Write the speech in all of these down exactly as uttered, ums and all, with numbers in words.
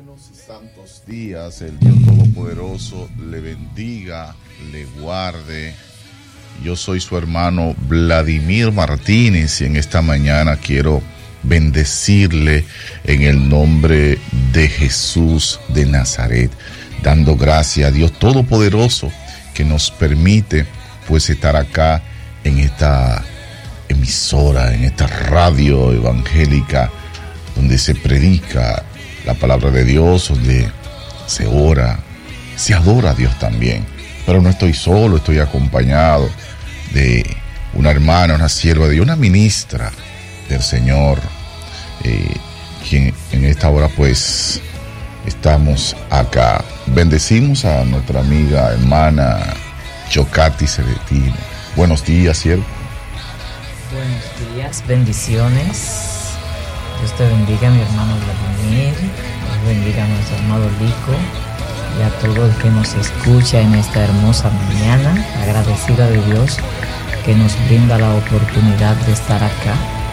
buenos y santos días. El Dios Todopoderoso le bendiga, le guarde. Yo soy su hermano Vladimir Martínez y en esta mañana quiero bendecirle en el nombre de Jesús de Nazaret, dando gracias a Dios Todopoderoso que nos permite pues estar acá en esta emisora, en esta radio evangélica donde se predica la palabra de Dios, donde se ora, se adora a Dios también. Pero no estoy solo, estoy acompañado de una hermana, una sierva de Dios, una ministra del Señor, eh, quien en esta hora pues estamos acá. Bendecimos a nuestra amiga, hermana Yocati Celestino. Buenos días, sierva. Buenos días, bendiciones. Dios te bendiga, mi hermano Vladimir. Dios bendiga a nuestro amado Lico y a todo el que nos escucha en esta hermosa mañana. Agradecida de Dios que nos brinda la oportunidad de estar acá.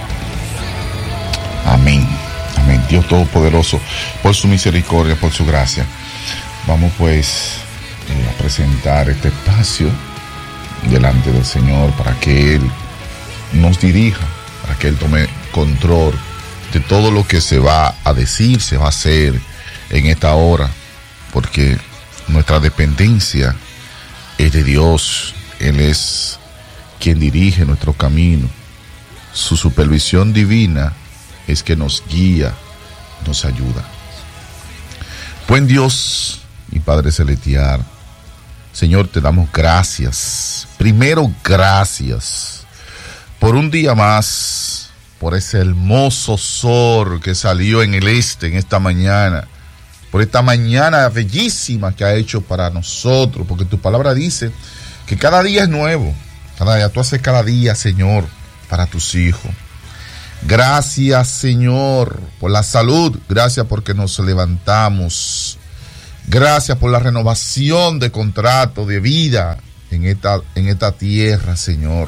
Amén. Amén. Dios Todopoderoso, por su misericordia, por su gracia. Vamos pues eh, a presentar este espacio delante del Señor para que Él nos dirija, para que Él tome control de todo lo que se va a decir, se va a hacer en esta hora, porque nuestra dependencia es de Dios. Él es quien dirige nuestro camino. Su supervisión divina es que nos guía, nos ayuda. Buen Dios y Padre Celestial, Señor, te damos gracias. Primero, gracias por un día más, por ese hermoso sol que salió en el este en esta mañana, por esta mañana bellísima que ha hecho para nosotros, porque tu palabra dice que cada día es nuevo, cada día, tú haces cada día, Señor, para tus hijos. Gracias, Señor, por la salud, gracias porque nos levantamos, gracias por la renovación de contrato, de vida en esta, en esta tierra, Señor.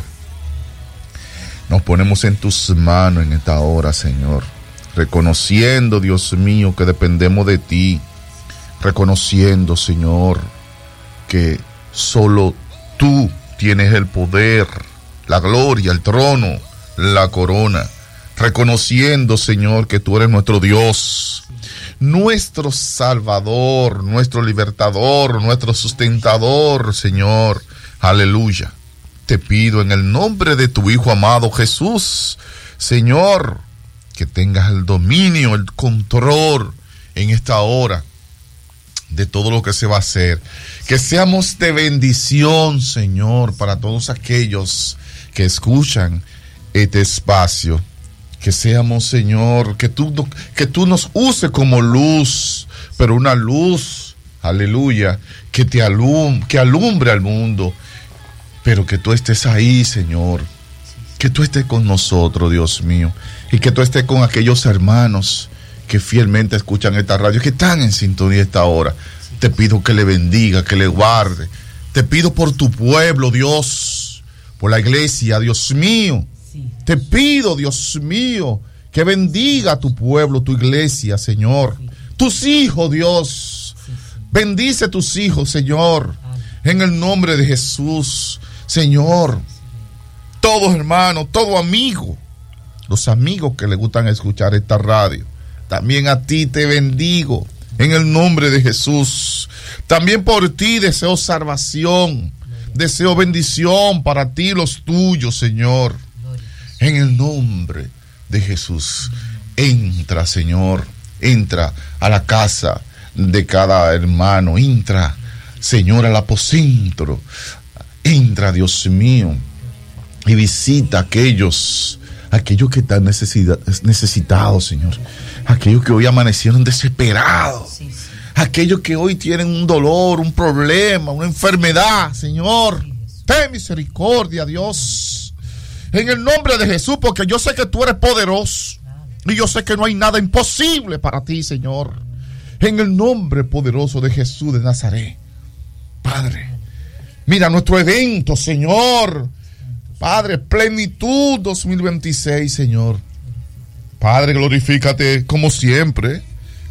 Nos ponemos en tus manos en esta hora, Señor, reconociendo, Dios mío, que dependemos de ti, reconociendo, Señor, que solo tú tienes el poder, la gloria, el trono, la corona, reconociendo, Señor, que tú eres nuestro Dios, nuestro Salvador, nuestro libertador, nuestro sustentador, Señor, aleluya. Te pido en el nombre de tu Hijo amado Jesús, Señor, que tengas el dominio, el control en esta hora de todo lo que se va a hacer. Que seamos de bendición, Señor, para todos aquellos que escuchan este espacio. Que seamos, Señor, que tú, que tú nos uses como luz, pero una luz, aleluya, que te alum, que alumbre al mundo. Pero que tú estés ahí, Señor, que tú estés con nosotros, Dios mío, y que tú estés con aquellos hermanos que fielmente escuchan esta radio, que están en sintonía esta hora. Te pido que le bendiga, que le guarde. Te pido por tu pueblo, Dios, por la iglesia, Dios mío. Te pido, Dios mío, que bendiga a tu pueblo, tu iglesia, Señor. Tus hijos, Dios. Bendice tus hijos, Señor, en el nombre de Jesús. Señor, todos hermanos, todo amigo, los amigos que le gustan escuchar esta radio, también a ti te bendigo en el nombre de Jesús. También por ti deseo salvación, deseo bendición para ti, los tuyos, Señor, en el nombre de Jesús. Entra, Señor, entra a la casa de cada hermano, entra, Señor, al aposento. Entra, Dios mío, y visita a aquellos, aquellos que están necesitados, Señor. Aquellos que hoy amanecieron desesperados. Sí, sí. Aquellos que hoy tienen un dolor, un problema, una enfermedad, Señor. Ten misericordia, Dios. En el nombre de Jesús, porque yo sé que tú eres poderoso. Y yo sé que no hay nada imposible para ti, Señor. En el nombre poderoso de Jesús de Nazaret. Padre, mira nuestro evento, Señor. Padre, plenitud dos mil veintiséis, Señor. Padre, glorifícate como siempre,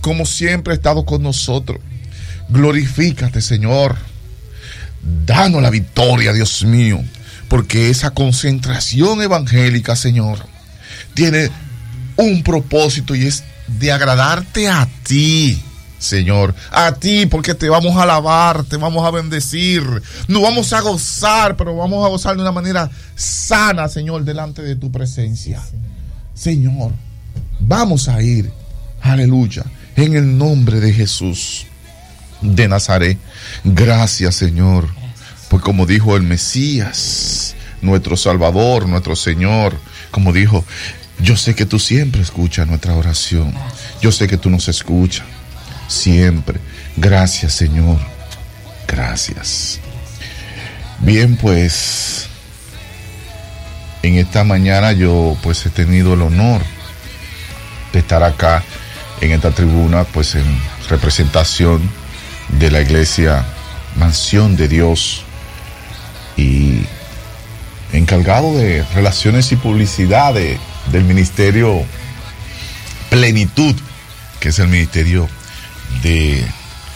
como siempre ha estado con nosotros. Glorifícate, Señor. Danos la victoria, Dios mío, porque esa concentración evangélica, Señor, tiene un propósito y es de agradarte a ti, Señor, a ti, porque te vamos a alabar, te vamos a bendecir, nos vamos a gozar, pero vamos a gozar de una manera sana, Señor, delante de tu presencia. Señor, vamos a ir, aleluya, en el nombre de Jesús de Nazaret. Gracias, Señor, pues como dijo el Mesías, nuestro Salvador, nuestro Señor, como dijo, yo sé que tú siempre escuchas nuestra oración, yo sé que tú nos escuchas siempre. Gracias, Señor, gracias. Bien, pues en esta mañana yo pues he tenido el honor de estar acá en esta tribuna, pues en representación de la iglesia Mansión de Dios y encargado de relaciones y publicidad de, del ministerio Plenitud, que es el ministerio de,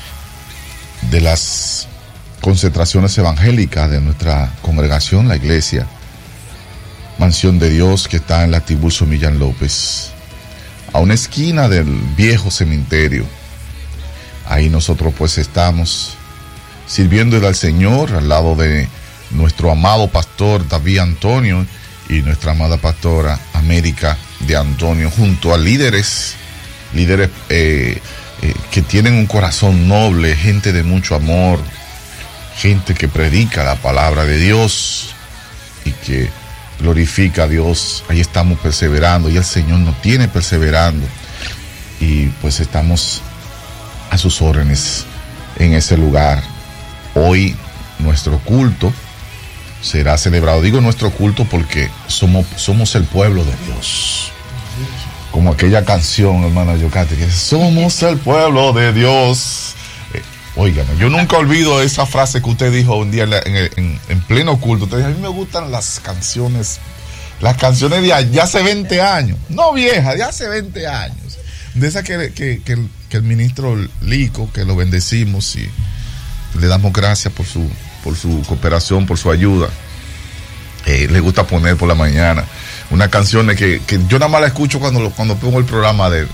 de las concentraciones evangélicas de nuestra congregación, la iglesia Mansión de Dios, que está en la Tiburcio Millán López, a una esquina del viejo cementerio. Ahí nosotros pues estamos sirviéndole al Señor al lado de nuestro amado pastor David Antonio y nuestra amada pastora América de Antonio, junto a líderes, líderes eh, eh, que tienen un corazón noble, gente de mucho amor, gente que predica la palabra de Dios y que glorifica a Dios. Ahí estamos perseverando y el Señor nos tiene perseverando y pues estamos a sus órdenes en ese lugar. Hoy nuestro culto será celebrado. Digo nuestro culto porque somos, somos el pueblo de Dios. Como aquella canción, hermana Yocate, que somos el pueblo de Dios. Eh, óigame, yo nunca olvido esa frase que usted dijo un día en, en, en, en pleno culto. Usted dijo, a mí me gustan las canciones, las canciones de, de hace veinte años. No viejas, de hace veinte años. De esas que, que, que, que el ministro Lico, que lo bendecimos y le damos gracias por su, por su cooperación, por su ayuda. Eh, le gusta poner por la mañana unas canciones que, que yo nada más la escucho cuando, cuando pongo el programa de él.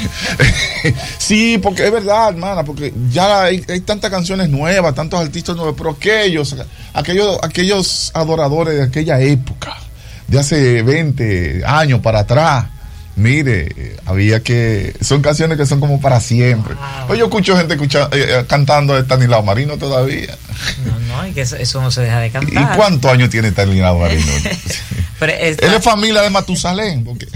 Sí, porque es verdad, hermana, porque ya hay, hay tantas canciones nuevas, tantos artistas nuevos, pero aquellos, aquellos, aquellos adoradores de aquella época, de hace veinte años para atrás, mire, había que... Son canciones que son como para siempre. Wow. Pues yo escucho gente escucha, eh, cantando de Estanislao Marino todavía. No, no, y que eso, eso no se deja de cantar. ¿Y cuántos años tiene Estanislao Marino? Pero esta... Él es familia de Matusalén. Porque...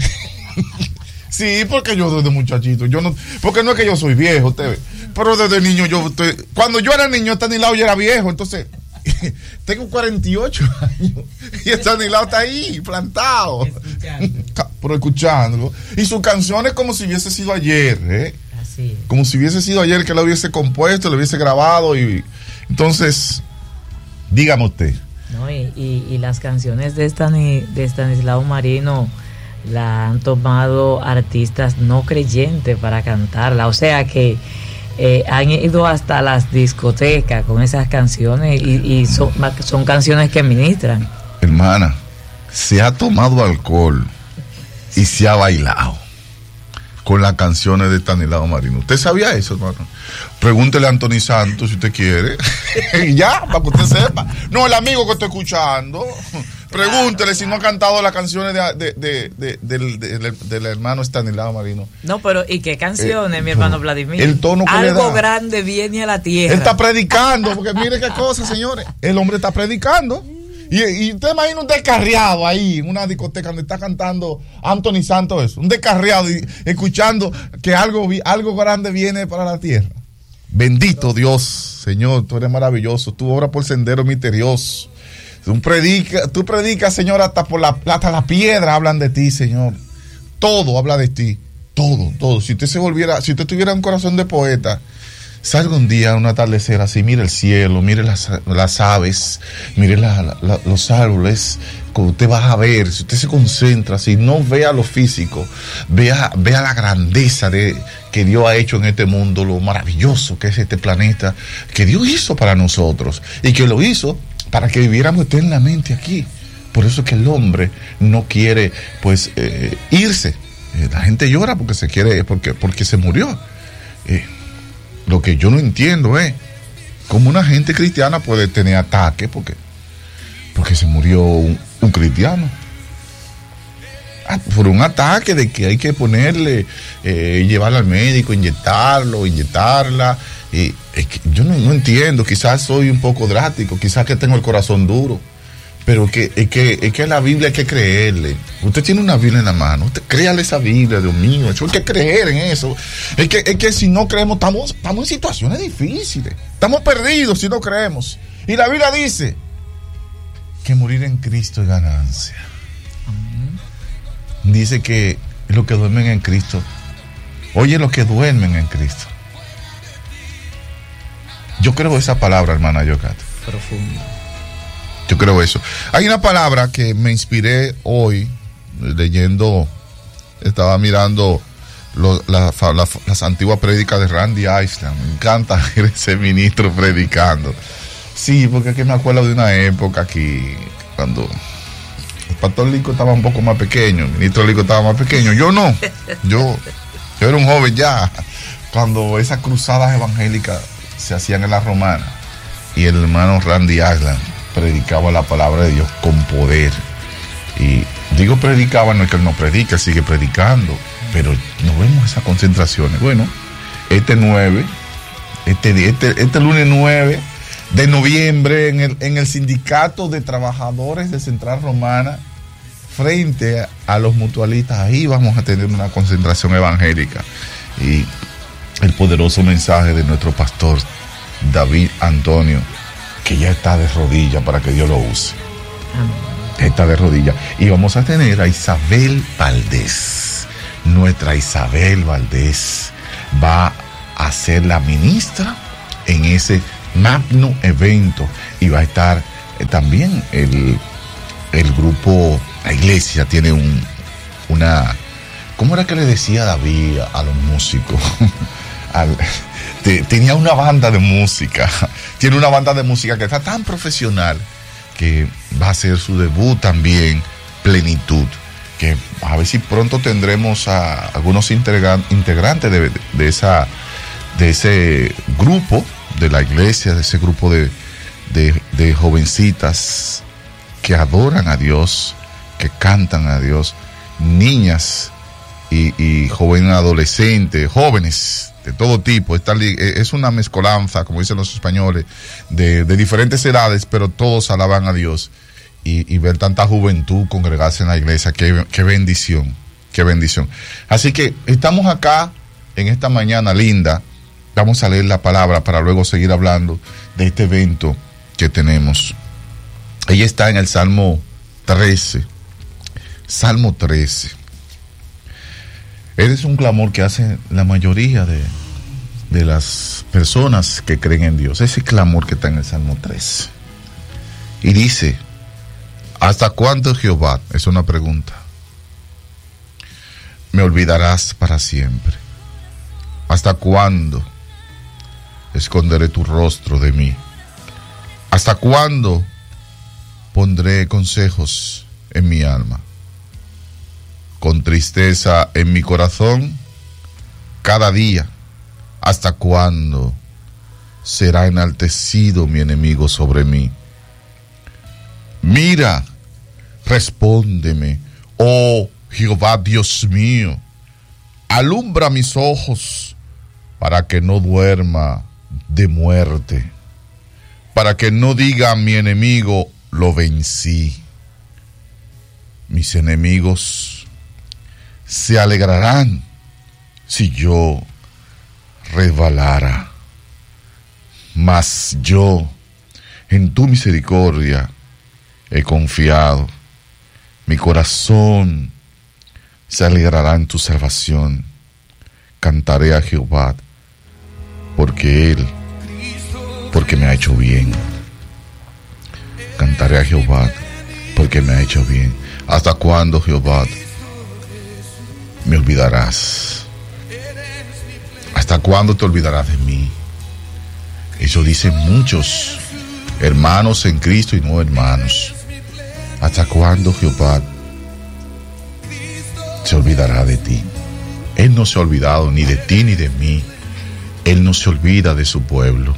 Sí, porque yo desde muchachito, yo no... Porque no es que yo soy viejo, usted ve. Pero desde niño yo... Estoy, cuando yo era niño, Estanislao ya era viejo, entonces... Tengo cuarenta y ocho años y Estanislao está ahí plantado, escuchando. Pero escuchándolo, y sus canciones como si hubiese sido ayer, ¿eh? Así es. Como si hubiese sido ayer que lo hubiese compuesto, lo hubiese grabado. Y entonces, dígame usted. No, y, y, y las canciones de, Stani, de Estanislao Marino la han tomado artistas no creyentes para cantarla, o sea que Eh, han ido hasta las discotecas con esas canciones y, y son, son canciones que ministran. Hermana, se ha tomado alcohol y se ha bailado con las canciones de Estanislao Marino. ¿Usted sabía eso, hermano? Pregúntele a Anthony Santos si usted quiere. Ya, para que usted sepa. No, el amigo que está escuchando. Pregúntele si no ha cantado las canciones de, de, de, de, del, de, de, del hermano Estanislao Marino. No, pero ¿y qué canciones, eh, mi hermano Vladimir? El tono que Algo le da. Grande viene a la tierra. Él está predicando, porque mire qué cosa, señores. El hombre está predicando. Y, y usted imagina un descarriado ahí en una discoteca donde está cantando Anthony Santos eso. Un descarriado y, escuchando que algo, algo grande viene para la tierra. Bendito Dios, Señor, tú eres maravilloso. Tú obras por senderos misteriosos. Tú predicas, tú predicas, Señor, hasta por la hasta la piedra hablan de ti, Señor. Todo habla de ti. Todo, todo. Si usted se volviera, si usted tuviera un corazón de poeta, salga un día a un atardecer así, mire el cielo, mire las, las aves, mire la, la, los árboles, cuando usted va a ver, si usted se concentra, si no vea lo físico, vea, vea la grandeza de, que Dios ha hecho en este mundo, lo maravilloso que es este planeta, que Dios hizo para nosotros, y que lo hizo para que viviéramos eternamente aquí. Por eso es que el hombre no quiere, pues, eh, irse. Eh, la gente llora porque se quiere, porque, porque se murió. Eh, lo que yo no entiendo es cómo una gente cristiana puede tener ataque porque, porque se murió un, un cristiano. Ah, por un ataque de que hay que ponerle, eh, llevarlo al médico, inyectarlo, inyectarla. Eh, es que yo no, no entiendo, quizás soy un poco drástico, quizás que tengo el corazón duro. Pero que, es, que, es que la Biblia hay que creerle. Usted tiene una Biblia en la mano, usted créale esa Biblia, Dios mío, eso hay que creer en eso. Es que, es que si no creemos, estamos, estamos en situaciones difíciles. Estamos perdidos si no creemos. Y la Biblia dice que morir en Cristo es ganancia. Uh-huh. Dice que los que duermen en Cristo, oye, los que duermen en Cristo. Yo creo esa palabra, hermana Yocat. Profunda. Yo creo eso. Hay una palabra que me inspiré hoy leyendo, estaba mirando lo, la, la, las antiguas prédicas de Randy Island. Me encanta ver ese ministro predicando. Sí, porque aquí me acuerdo de una época aquí, cuando el pastor Lico estaba un poco más pequeño, el ministro Lico estaba más pequeño. Yo no, yo, yo era un joven ya, cuando esas cruzadas evangélicas se hacían en la romana y el hermano Randy Island predicaba la palabra de Dios con poder. Y digo predicaba, no es que él no predica, él sigue predicando, pero no vemos esas concentraciones. Bueno, este nueve, este, este, este lunes nueve de noviembre en el, en el sindicato de trabajadores de Central Romana, frente a los mutualistas, ahí vamos a tener una concentración evangélica y el poderoso mensaje de nuestro pastor David Antonio, que ya está de rodillas para que Dios lo use. Amén. Está de rodillas. Y vamos a tener a Isabel Valdés. Nuestra Isabel Valdés va a ser la ministra en ese magno evento. Y va a estar eh, también el, el grupo, la iglesia tiene un, una, ¿cómo era que le decía David a, a los músicos? Al, te, tenía una banda de música, tiene una banda de música que está tan profesional que va a hacer su debut también, Plenitud, que a ver si pronto tendremos a algunos integran, integrantes de, de, esa, de ese grupo de la iglesia, de ese grupo de, de, de jovencitas que adoran a Dios, que cantan a Dios, niñas y, y jóvenes adolescentes, jóvenes de todo tipo. Esta, es una mezcolanza, como dicen los españoles, de, de diferentes edades, pero todos alaban a Dios. Y, y ver tanta juventud congregarse en la iglesia, qué, qué bendición, qué bendición. Así que estamos acá en esta mañana linda. Vamos a leer la palabra para luego seguir hablando de este evento que tenemos. Ella está en el Salmo trece. Salmo trece. Ese es un clamor que hace la mayoría de, de las personas que creen en Dios. Ese clamor que está en el Salmo trece. Y dice: ¿hasta cuándo, Jehová? Es una pregunta. ¿Me olvidarás para siempre? ¿Hasta cuándo esconderé tu rostro de mí? ¿Hasta cuándo pondré consejos en mi alma? Con tristeza en mi corazón, cada día. ¿Hasta cuándo será enaltecido mi enemigo sobre mí? Mira, respóndeme, oh Jehová Dios mío, alumbra mis ojos para que no duerma de muerte, para que no diga a mi enemigo, lo vencí. Mis enemigos se alegrarán si yo resbalara, mas yo en tu misericordia he confiado. Mi corazón se alegrará en tu salvación. Cantaré a Jehová porque Él, porque me ha hecho bien. Cantaré a Jehová porque me ha hecho bien. ¿Hasta cuándo, Jehová, me olvidarás? ¿Hasta cuándo te olvidarás de mí? Eso dicen muchos hermanos en Cristo y no hermanos. ¿Hasta cuándo, Jehová, se olvidará de ti? Él no se ha olvidado ni de ti ni de mí. Él no se olvida de su pueblo.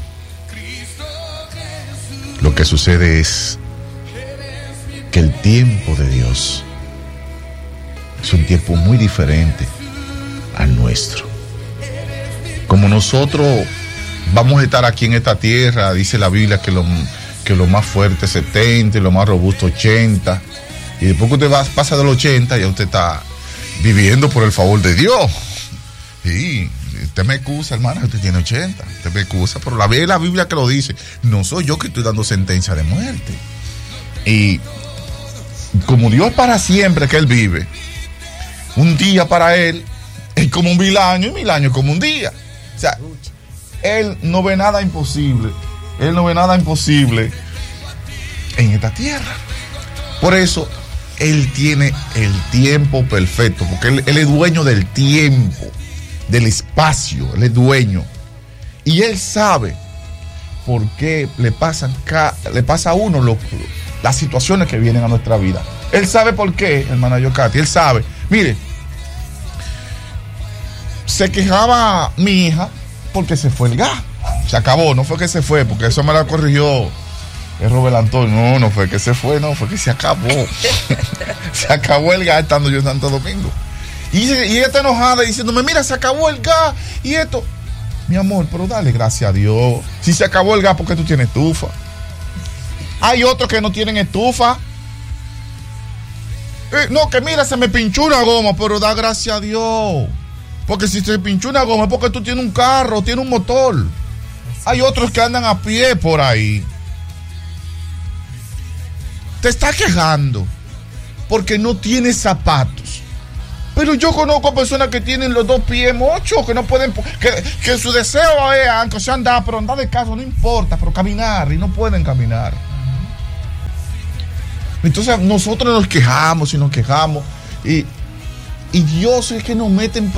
Lo que sucede es que el tiempo de Dios es un tiempo muy diferente al nuestro. Como nosotros vamos a estar aquí en esta tierra, dice la Biblia que lo, que lo más fuerte es setenta y lo más robusto ochenta, y después que usted va, pasa del ochenta, ya usted está viviendo por el favor de Dios. Y usted me excusa, hermana, usted tiene ochenta, usted me excusa, pero la, la Biblia que lo dice, no soy yo que estoy dando sentencia de muerte. Y como Dios es para siempre que Él vive, un día para Él es como un mil años, y mil años como un día. O sea, Él no ve nada imposible, Él no ve nada imposible en esta tierra. Por eso, Él tiene el tiempo perfecto, porque Él, él es dueño del tiempo, del espacio, Él es dueño. Y Él sabe por qué le pasan le pasa a uno lo, las situaciones que vienen a nuestra vida. Él sabe por qué, hermana Yocati, Él sabe. Mire, se quejaba mi hija porque se fue el gas. Se acabó, no fue que se fue, porque eso me la corrigió el Robert Antonio. No, no fue que se fue, no, fue que se acabó. Se acabó el gas estando yo en Santo Domingo. Y, y ella está enojada diciéndome, mira, se acabó el gas y esto. Mi amor, pero dale gracias a Dios. Si se acabó el gas, ¿por qué tú tienes estufa? Hay otros que no tienen estufa. Eh, no, que mira, se me pinchó una goma, pero da gracias a Dios. Porque si se pinchó una goma es porque tú tienes un carro, tienes un motor. Hay otros que andan a pie por ahí. Te está quejando porque no tienes zapatos. Pero yo conozco personas que tienen los dos pies mochos, que no pueden, que, que su deseo es, aunque sea andar, pero andar de caso no importa, pero caminar, y no pueden caminar. Entonces nosotros nos quejamos y nos quejamos, y, y Dios es que nos mete en